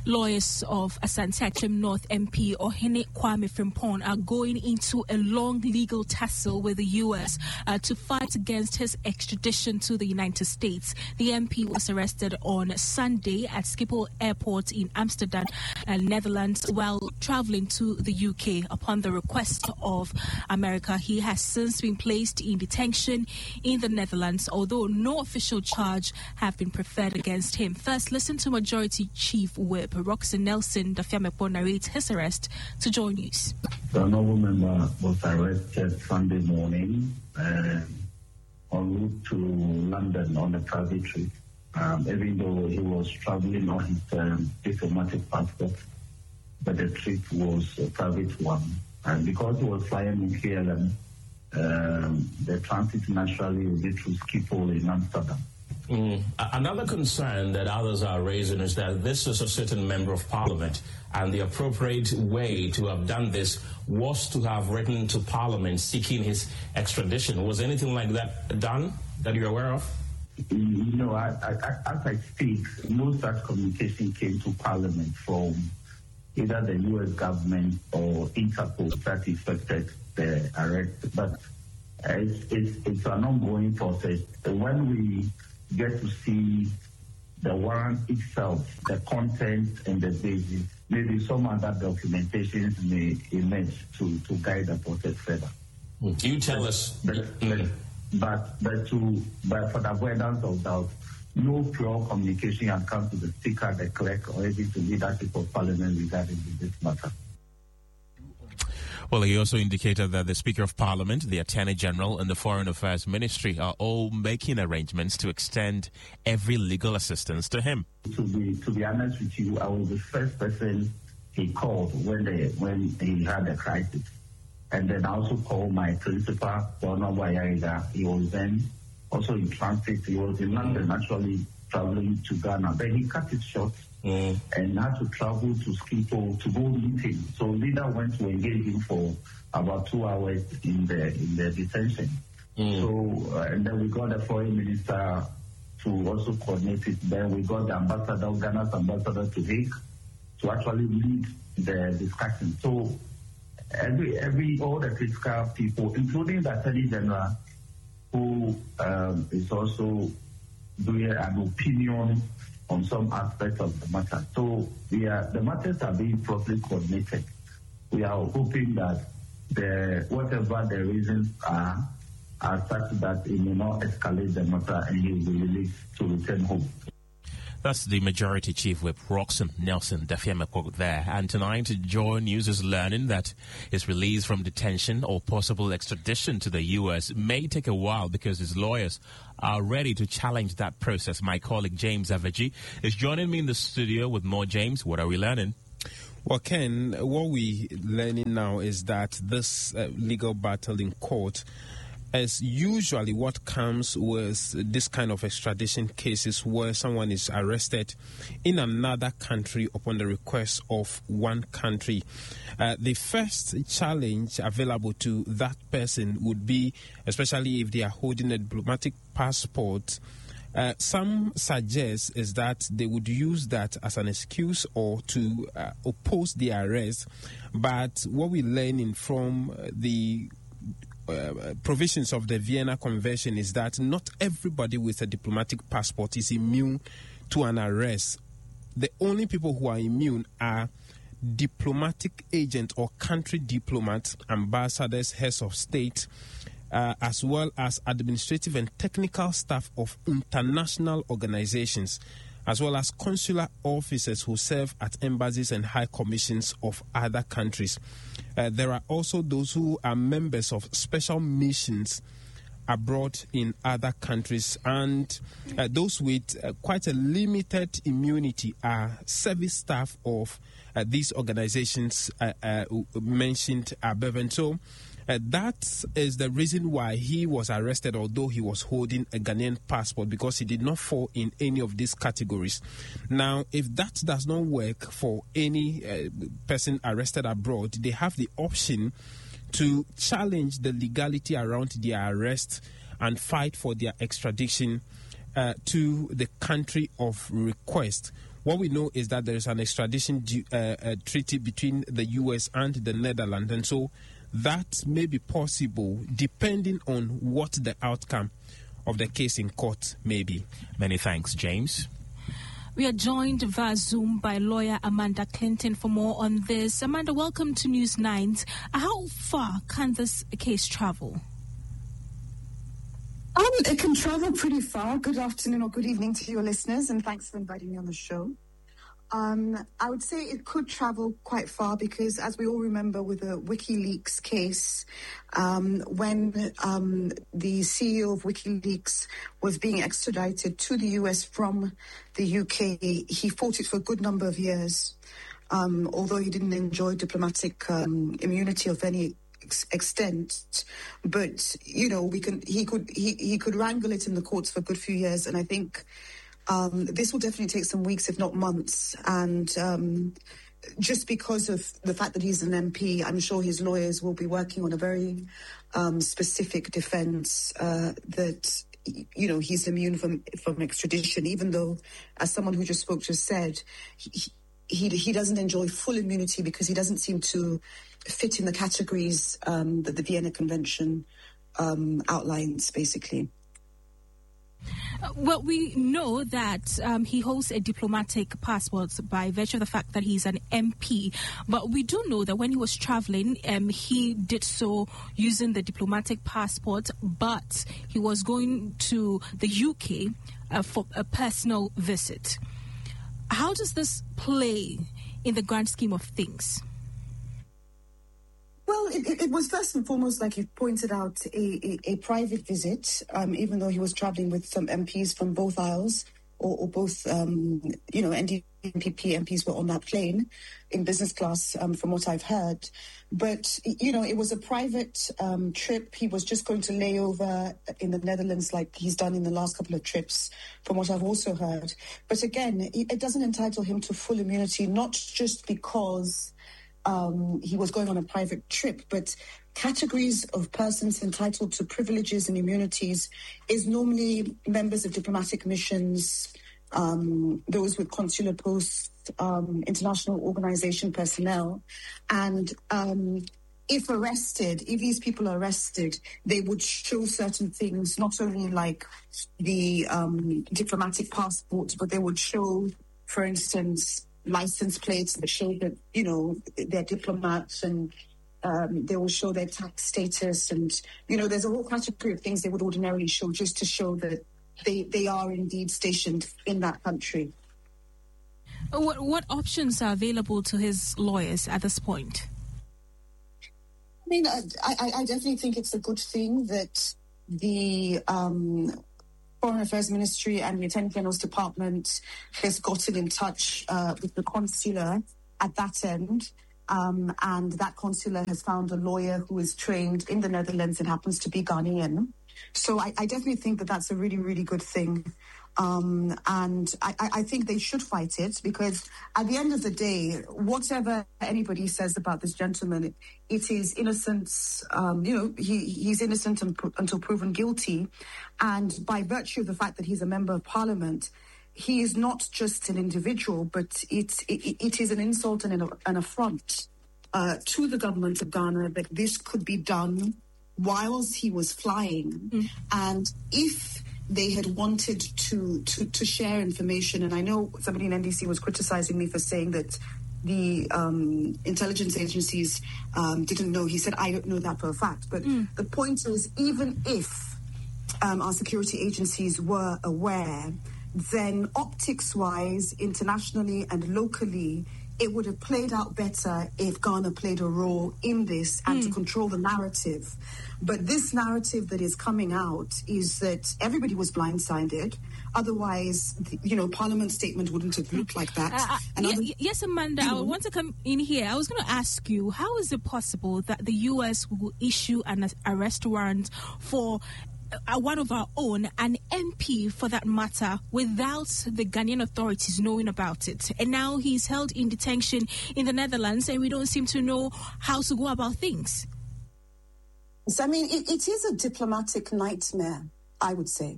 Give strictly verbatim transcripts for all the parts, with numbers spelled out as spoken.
Lawyers of Asante Achim North M P Ohene Kwame Frimpong are going into a long legal tussle with the U S uh, to fight against his extradition to the United States. The M P was arrested on Sunday at Schiphol Airport in Amsterdam, uh, Netherlands, while traveling to the U K. Upon the request of America, he has since been placed in detention in the Netherlands, although no official charge have been preferred against him. First, listen to Majority Chief Whip Roxanne Nelson Dafiamepo narrates his arrest to Joy News. The honorable member was arrested Sunday morning uh, en route to London on a private trip, um, even though he was traveling on his um, diplomatic passport, but the trip was a private one. And because he was flying in K L M, um, the transit naturally will be through Schiphol in Amsterdam. Mm. Another concern that others are raising is that this is a certain member of parliament, and the appropriate way to have done this was to have written to parliament seeking his extradition. Was anything like that done that you're aware of? You know, I, I, as I speak, no such communication came to parliament from either the U S government or Interpol that effected the arrest. But it's, it's, it's an ongoing process. When we get to see the warrant itself, the content and the basis, maybe some other documentations may emerge to, to guide the process further. Can you tell us? But, mm. but, but, to, but for the avoidance of doubt, no pure communication has come to the Speaker, the Clerk, or even to leadership of Parliament regarding this matter. Well, he also indicated that the Speaker of Parliament, the Attorney General, and the Foreign Affairs Ministry are all making arrangements to extend every legal assistance to him. To be to be honest with you, I was the first person he called when they when he had a crisis, and then I also called my principal, Donald Wayaiga. He was then also in transit. He was in London, actually traveling to Ghana. Then he cut it short. Mm. And had to travel to Schiphol to go meet him. So leader went to engage him for about two hours in the in the detention. Mm. So uh, and then we got the foreign minister to also coordinate it. Then we got the ambassador, Ghana's ambassador to Hague, to actually lead the discussion. So every every all the critical people, including the Attorney General, who um, is also doing an opinion on some aspects of the matter. So we are, the matters are being properly coordinated. We are hoping that the whatever the reasons are, are such that it may not escalate the matter and he will be released to return home. That's the Majority Chief Whip, Roxanne Nelson Dafiamepo there. And tonight, Joy News is learning that his release from detention or possible extradition to the U S may take a while because his lawyers are ready to challenge that process. My colleague James Aveji is joining me in the studio with more. James, what are we learning? Well, Ken, what we're learning now is that this uh, legal battle in court is usually what comes with this kind of extradition cases where someone is arrested in another country upon the request of one country. Uh, the first challenge available to that person would be, especially if they are holding a diplomatic passport, Uh, some suggest is that they would use that as an excuse or to uh, oppose the arrest. But what we're learning from the uh, provisions of the Vienna Convention is that not everybody with a diplomatic passport is immune to an arrest. The only people who are immune are diplomatic agents or country diplomats, ambassadors, heads of state, Uh, as well as administrative and technical staff of international organizations, as well as consular officers who serve at embassies and high commissions of other countries. Uh, there are also those who are members of special missions abroad in other countries, and uh, those with uh, quite a limited immunity are service staff of uh, these organizations uh, uh, mentioned above. And so Uh, that is the reason why he was arrested, although he was holding a Ghanaian passport, because he did not fall in any of these categories. Now, if that does not work for any uh, person arrested abroad, they have the option to challenge the legality around their arrest and fight for their extradition uh, to the country of request. What we know is that there is an extradition uh, uh, treaty between the U S and the Netherlands, and so that may be possible depending on what the outcome of the case in court may be. Many thanks, James. We are joined via Zoom by lawyer Amanda Clinton for more on this. Amanda, welcome to News nine. How far can this case travel? Um, it can travel pretty far. Good afternoon or good evening to your listeners, and thanks for inviting me on the show. Um, I would say it could travel quite far because, as we all remember with the WikiLeaks case, um, when um, the C E O of WikiLeaks was being extradited to the U S from the U K, he fought it for a good number of years, um, although he didn't enjoy diplomatic um, immunity of any extent. But you know, we can he could he, he could wrangle it in the courts for a good few years, and I think um, this will definitely take some weeks, if not months. And um, just because of the fact that he's an M P, I'm sure his lawyers will be working on a very um, specific defence uh, that you know he's immune from from extradition. Even though, as someone who just spoke just said, he he, he doesn't enjoy full immunity because he doesn't seem to fit in the categories um, that the Vienna Convention um, outlines, basically. Uh, well, we know that um, he holds a diplomatic passport by virtue of the fact that he's an M P. But we do know that when he was traveling, um, he did so using the diplomatic passport, but he was going to the U K uh, for a personal visit. How does this play in the grand scheme of things? Well, it, it was first and foremost, like you pointed out, a, a, a private visit, um, even though he was traveling with some M Ps from both aisles, or, or both, um, you know, N D P M Ps were on that plane in business class, um, from what I've heard. But, you know, it was a private um, trip. He was just going to lay over in the Netherlands like he's done in the last couple of trips, from what I've also heard. But again, it doesn't entitle him to full immunity, not just because Um, he was going on a private trip, but categories of persons entitled to privileges and immunities is normally members of diplomatic missions, um, those with consular posts, um, international organization personnel. And um, if arrested, if these people are arrested, they would show certain things, not only like the um, diplomatic passport, but they would show, for instance, license plates that show that, you know, they're diplomats, and um, they will show their tax status. And, you know, there's a whole category of things they would ordinarily show just to show that they, they are indeed stationed in that country. What, what options are available to his lawyers at this point? I mean, I, I, I definitely think it's a good thing that the um, Foreign Affairs Ministry and the Attorney General's Department has gotten in touch uh, with the consular at that end. Um, and that consular has found a lawyer who is trained in the Netherlands and happens to be Ghanaian. So I, I definitely think that that's a really, really good thing. Um, and I, I think they should fight it, because at the end of the day, whatever anybody says about this gentleman, it, it is innocence. Um, you know, he, he's innocent until proven guilty. And by virtue of the fact that he's a member of parliament, he is not just an individual, but it, it, it is an insult and an, an affront uh, to the government of Ghana that this could be done whilst he was flying. Mm. And if they had wanted to, to, to share information, and I know somebody in N D C was criticizing me for saying that the um, intelligence agencies um, didn't know. He said, I don't know that for a fact. But mm. the point is, even if um, our security agencies were aware, then optics-wise, internationally and locally, it would have played out better if Ghana played a role in this and mm. to control the narrative. But this narrative that is coming out is that everybody was blindsided. Otherwise, you know, Parliament's statement wouldn't have looked like that. Uh, and y- other, yes, Amanda, you know, I want to come in here. I was going to ask you, how is it possible that the U S will issue an arrest warrant for Uh, one of our own, an M P for that matter, without the Ghanaian authorities knowing about it? And now he's held in detention in the Netherlands, and we don't seem to know how to go about things. So, I mean, it, it is a diplomatic nightmare, I would say.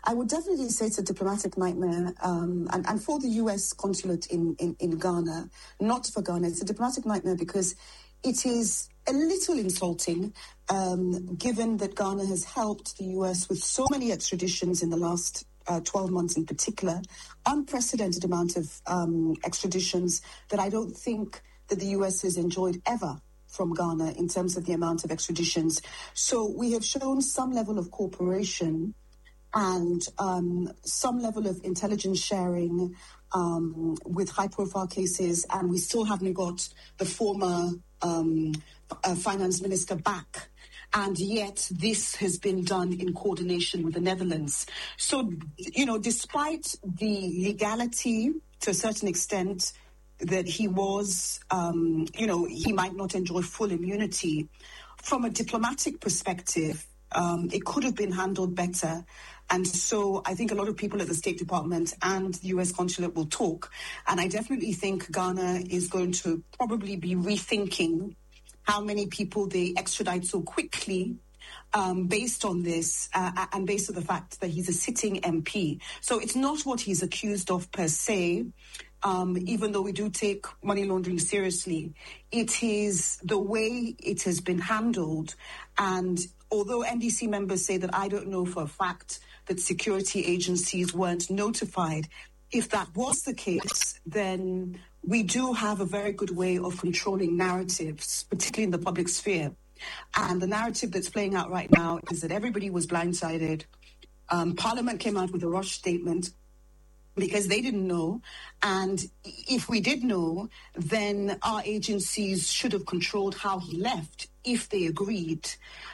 I would definitely say it's a diplomatic nightmare, um, and, and for the U S consulate in, in, in Ghana, not for Ghana, it's a diplomatic nightmare because it is a little insulting, um, given that Ghana has helped the U S with so many extraditions in the last uh, twelve months in particular, unprecedented amount of um, extraditions that I don't think that the U S has enjoyed ever from Ghana in terms of the amount of extraditions. So we have shown some level of cooperation and um, some level of intelligence sharing um, with high-profile cases, and we still haven't got the former um, uh, finance minister back. And yet this has been done in coordination with the Netherlands. So, you know, despite the legality to a certain extent that he was, um, you know, he might not enjoy full immunity, from a diplomatic perspective, um, it could have been handled better. And so I think a lot of people at the State Department and the U S consulate will talk. And I definitely think Ghana is going to probably be rethinking how many people they extradite so quickly um, based on this uh, and based on the fact that he's a sitting M P. So it's not what he's accused of per se, um, even though we do take money laundering seriously. It is the way it has been handled. And although N D C members say that I don't know for a fact that security agencies weren't notified, if that was the case, then we do have a very good way of controlling narratives, particularly in the public sphere. And the narrative that's playing out right now is that everybody was blindsided. Um, Parliament came out with a rush statement because they didn't know. And if we did know, then our agencies should have controlled how he left if they agreed,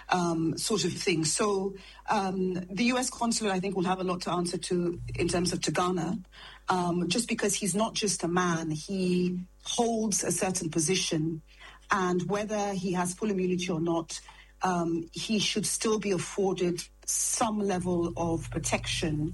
um, sort of thing. So um, the U S consulate, I think, will have a lot to answer to in terms of to Ghana, um, just because he's not just a man. He holds a certain position. And whether he has full immunity or not, um, he should still be afforded some level of protection.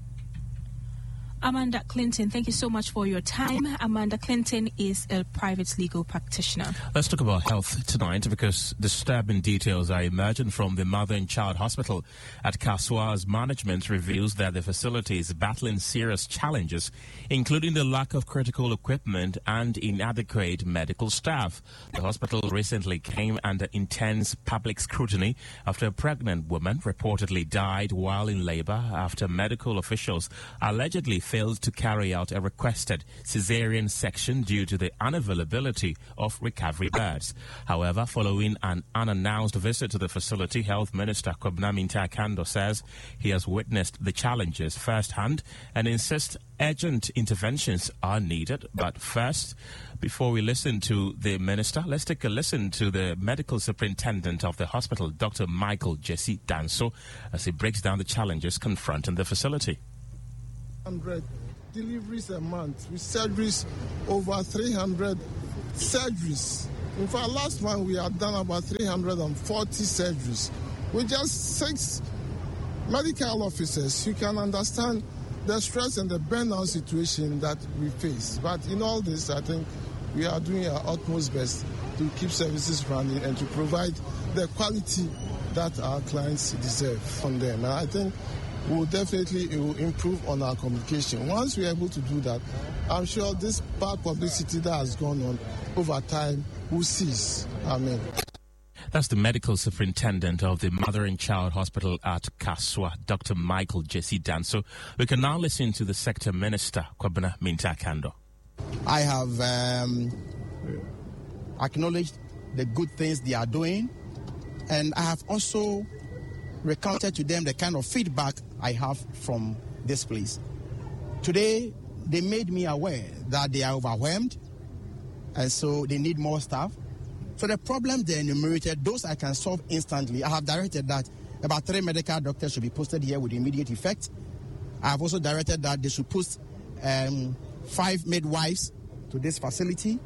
Amanda Clinton, thank you so much for your time. Amanda Clinton is a private legal practitioner. Let's talk about health tonight because disturbing details are emerging from the Mother and Child Hospital at Kasoa's management reveals that the facility is battling serious challenges, including the lack of critical equipment and inadequate medical staff. The hospital recently came under intense public scrutiny after a pregnant woman reportedly died while in labor after medical officials allegedly failed to carry out a requested caesarean section due to the unavailability of recovery beds. However, following an unannounced visit to the facility, Health Minister Kwabena Mintah-Kando says he has witnessed the challenges firsthand and insists urgent interventions are needed. But first, before we listen to the minister, let's take a listen to the medical superintendent of the hospital, Doctor Michael Jesse Danso, as he breaks down the challenges confronting the facility. one hundred deliveries a month with surgeries over three hundred surgeries. In fact, last month we had done about three hundred forty surgeries with just six medical officers. You can understand the stress and the burnout situation that we face. But in all this, I think we are doing our utmost best to keep services running and to provide the quality that our clients deserve from them. And I think we will definitely it will improve on our communication. Once we are able to do that, I'm sure this bad publicity that has gone on over time will cease. Amen. That's the medical superintendent of the Mother and Child Hospital at Kasoa, Doctor Michael Jesse Danso. We can now listen to the sector minister, Kwabena Mintah-Kando. I have um, acknowledged the good things they are doing, and I have also recounted to them the kind of feedback I have from this place. Today, they made me aware that they are overwhelmed, and so they need more staff. So the problems they enumerated, those I can solve instantly. I have directed that about three medical doctors should be posted here with immediate effect. I have also directed that they should post um, five midwives to this facility.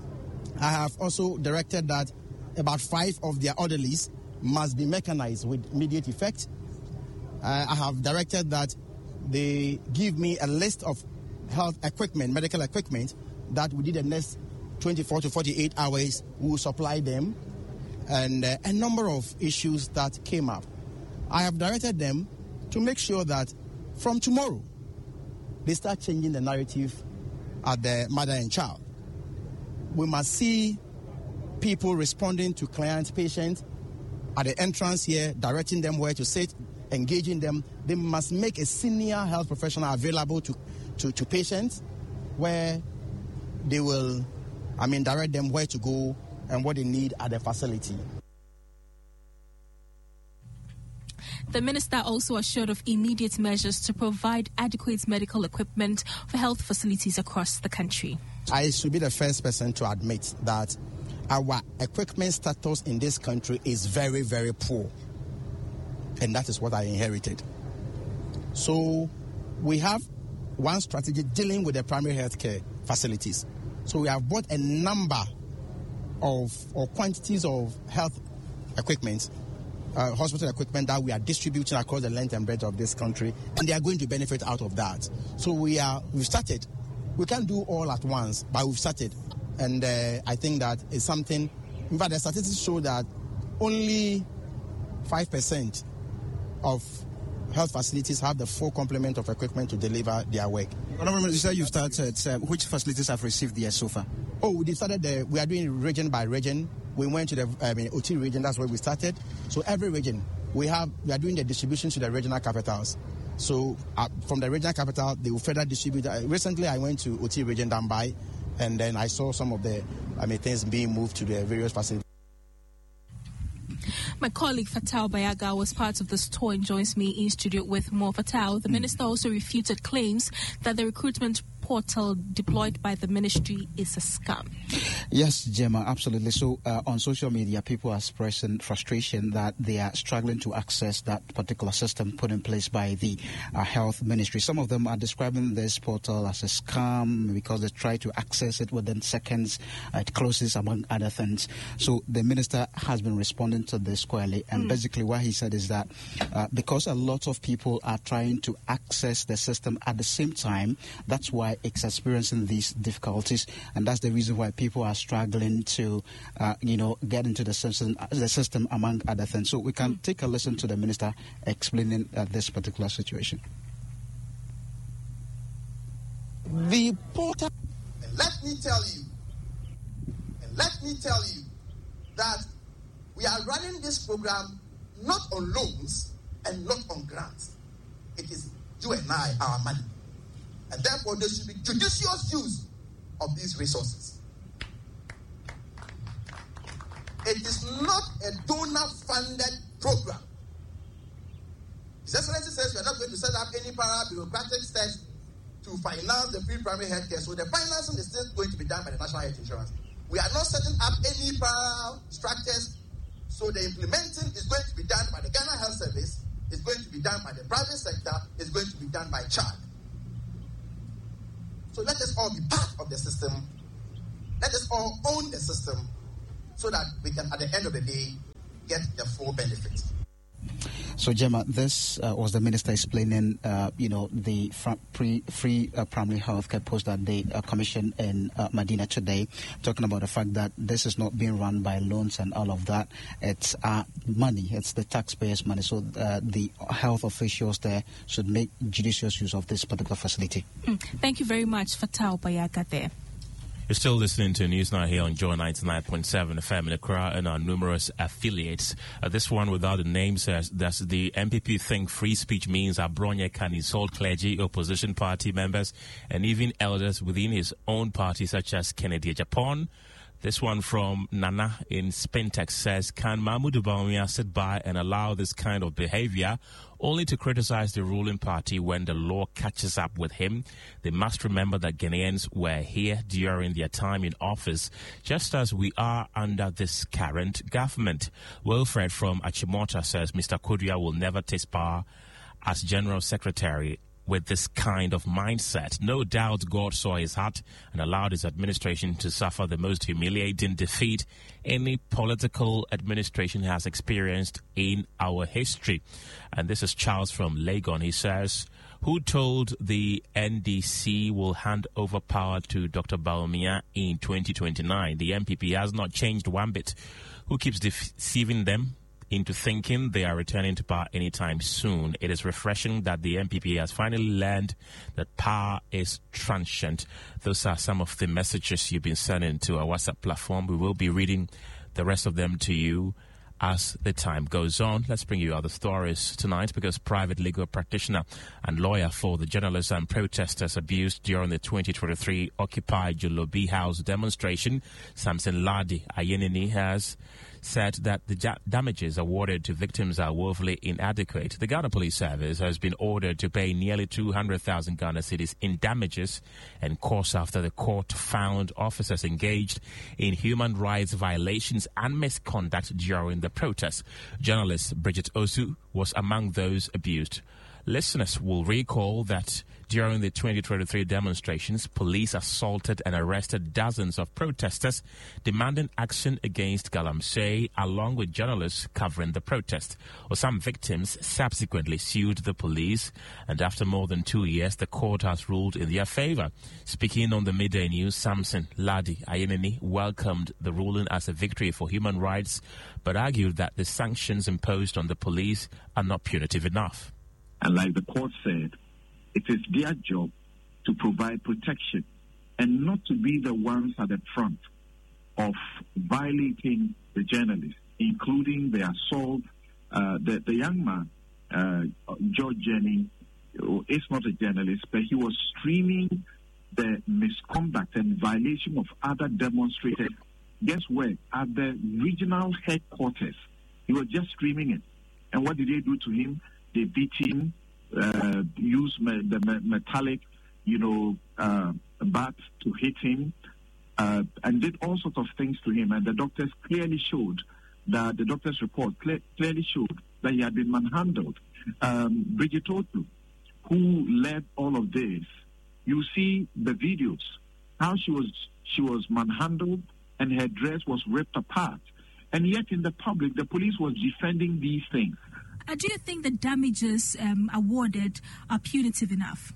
I have also directed that about five of their orderlies must be mechanized with immediate effect. Uh, I have directed that they give me a list of health equipment, medical equipment, that within the next twenty-four to forty-eight hours we will supply them, and uh, a number of issues that came up. I have directed them to make sure that from tomorrow, they start changing the narrative at the mother and child. We must see people responding to client, patient at the entrance here, directing them where to sit, engaging them. They must make a senior health professional available to, to, to patients where they will, I mean, direct them where to go and what they need at the facility. The minister also assured of immediate measures to provide adequate medical equipment for health facilities across the country. I should be the first person to admit that our equipment status in this country is very, very poor. And that is what I inherited. So we have one strategy dealing with the primary health care facilities. So we have bought a number of or quantities of health equipment, uh, hospital equipment that we are distributing across the length and breadth of this country, and they are going to benefit out of that. So we are we've started. We can't do all at once, but we've started, and uh, I think that is something. In fact, the statistics show that only five percent of health facilities have the full complement of equipment to deliver their work. Honorable Minister, you started. Uh, which facilities have received theirs so far? Oh, we decided the, we are doing region by region. We went to the I mean, O T region. That's where we started. So every region we have, we are doing the distribution to the regional capitals. So uh, from the regional capital, they will further distribute. Uh, recently, I went to O T region Dambai, and then I saw some of the I mean things being moved to the various facilities. My colleague Fatal Bayaga was part of this tour and joins me in studio with more. Fatal, the minister also refuted claims that the recruitment portal deployed by the ministry is a scam. Yes, Gemma, absolutely. So uh, on social media, people are expressing frustration that they are struggling to access that particular system put in place by the uh, health ministry. Some of them are describing this portal as a scam because they try to access it within seconds. Uh, it closes, among other things. So the minister has been responding to this squarely, and mm. basically what he said is that uh, because a lot of people are trying to access the system at the same time, that's why it's experiencing these difficulties, and that's the reason why people are struggling to, uh, you know, get into the system, the system, among other things. So we can mm. take a listen to the minister explaining uh, this particular situation. The portal. And let me tell you, and let me tell you that we are running this program not on loans and not on grants. It is you and I, our money. And therefore, there should be judicious use of these resources. It is not a donor-funded program. His Excellency says we are not going to set up any para-bureaucratic steps to finance the pre-primary health care. So the financing is still going to be done by the National Health Insurance. We are not setting up any para structures. So the implementing is going to be done by the Ghana Health Service, it's going to be done by the private sector, it's going to be done by C H A D. So let us all be part of the system. Let us all own the system so that we can, at the end of the day, get the full benefit. So, Gemma, this uh, was the minister explaining, uh, you know, the fr- pre- free uh, primary health care post that they uh, commissioned in uh, Medina today, talking about the fact that this is not being run by loans and all of that. It's uh, money. It's the taxpayers' money. So uh, the health officials there should make judicious use of this particular facility. Mm. Thank you very much, Fatal Bayaga there. You're still listening to News Now here on Joy ninety-nine point seven F M in Accra and our numerous affiliates. Uh, this one without the name says that the M P P think free speech means Abronye can insult clergy, opposition party members, and even elders within his own party, such as Kennedy Japan. This one from Nana in Spintex says, can Mahmoud Bawumia sit by and allow this kind of behavior only to criticize the ruling party when the law catches up with him? They must remember that Ghanaians were here during their time in office, just as we are under this current government. Wilfred from Achimota says, Mister Kodria will never taste power as General Secretary with this kind of mindset. No doubt God saw his heart and allowed his administration to suffer the most humiliating defeat any political administration has experienced in our history. And this is Charles from Legon. He says, who told the N D C will hand over power to Doctor Bawumia in twenty twenty-nine? The M P P has not changed one bit. Who keeps deceiving them? into thinking they are returning to power anytime soon. It is refreshing that the N P P has finally learned that power is transient. Those are some of the messages you've been sending to our WhatsApp platform. We will be reading the rest of them to you as the time goes on. Let's bring you other stories tonight, because private legal practitioner and lawyer for the journalists and protesters abused during the twenty twenty-three Occupy Jolobi House demonstration, Samson Ladi Ayenini, has said that the ja- damages awarded to victims are woefully inadequate. The Ghana Police Service has been ordered to pay nearly two hundred thousand Ghana cedis in damages and costs after the court found officers engaged in human rights violations and misconduct during the protest. Journalist Bridget Osu was among those abused. Listeners will recall that during the twenty twenty-three demonstrations, police assaulted and arrested dozens of protesters demanding action against Galamsey, along with journalists covering the protest. Or some victims subsequently sued the police, and after more than two years, the court has ruled in their favor. Speaking on the midday news, Samson Ladi Ayenini welcomed the ruling as a victory for human rights, but argued that the sanctions imposed on the police are not punitive enough. And like the court said, it is their job to provide protection and not to be the ones at the front of violating the journalists, including the assault. Uh, the, the young man, uh, George Jenny, is not a journalist, but he was streaming the misconduct and violation of other demonstrators. Guess where? At the regional headquarters. He was just streaming it. And what did they do to him? They beat him, uh, used me- the me- metallic, you know, uh, bat to hit him, uh, and did all sorts of things to him. And the doctors clearly showed that the doctor's report cle- clearly showed that he had been manhandled. Um, Bridget Otu, who led all of this, you see the videos, how she was she was manhandled and her dress was ripped apart. And yet in the public, the police was defending these things. Uh, do you think the damages um, awarded are punitive enough?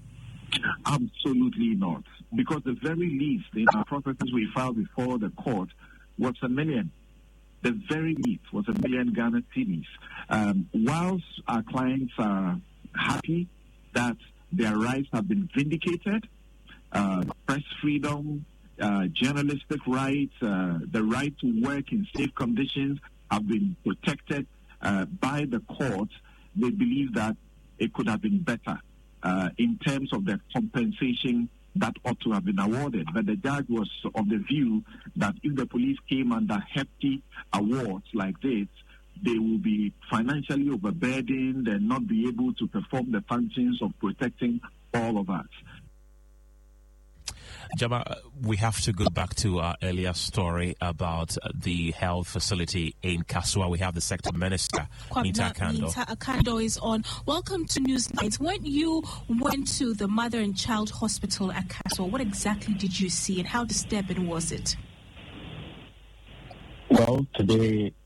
Absolutely not. Because the very least in our processes we filed before the court was a million. The very least was a million Ghana cedis. Um, whilst our clients are happy that their rights have been vindicated, uh, press freedom, uh, journalistic rights, uh, the right to work in safe conditions have been protected Uh, by the court, they believe that it could have been better uh, in terms of the compensation that ought to have been awarded. But the judge was of the view that if the police came under hefty awards like this, they will be financially overburdened and not be able to perform the functions of protecting all of us. Jama, we have to go back to our earlier story about the health facility in Kaswa. We have the sector minister, Nita Akando. Nita Akando is on. Welcome to Newsnight. When you went to the mother and child hospital at Kaswa, what exactly did you see and how disturbing was it? Well, today